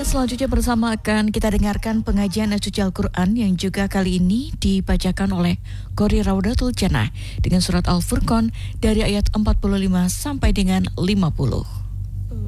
Selanjutnya bersama akan kita dengarkan pengajian suci Al-Quran yang juga kali ini dibacakan oleh Qori Raudatul Jannah dengan surat Al-Furqan dari ayat 45 sampai dengan 50.